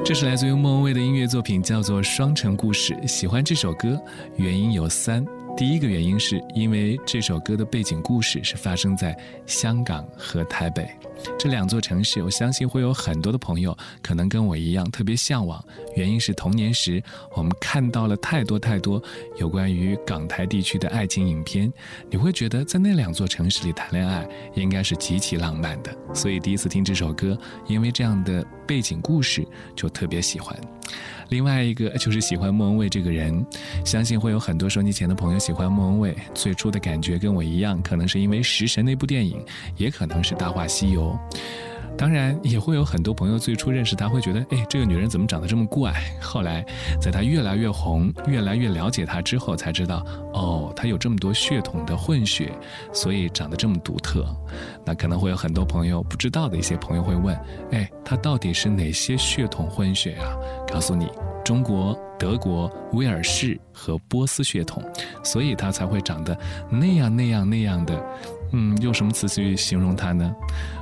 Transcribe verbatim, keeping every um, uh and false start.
这是来自于莫文蔚的音乐作品，叫做《双城故事》。喜欢这首歌原因有三，第一个原因是因为这首歌的背景故事是发生在香港和台北这两座城市，我相信会有很多的朋友可能跟我一样特别向往，原因是童年时我们看到了太多太多有关于港台地区的爱情影片，你会觉得在那两座城市里谈恋爱应该是极其浪漫的，所以第一次听这首歌，因为这样的背景故事就特别喜欢。另外一个就是喜欢莫文蔚这个人，相信会有很多收音机前的朋友喜欢莫文蔚，最初的感觉跟我一样，可能是因为食神那部电影，也可能是大话西游，当然也会有很多朋友最初认识她会觉得，哎，这个女人怎么长得这么怪，后来在她越来越红，越来越了解她之后才知道，哦，她有这么多血统的混血，所以长得这么独特。那可能会有很多朋友不知道的一些朋友会问，哎，她到底是哪些血统混血啊？告诉你，中国、德国、威尔士和波斯血统，所以她才会长得那样那样那样的。嗯，用什么词去形容她呢？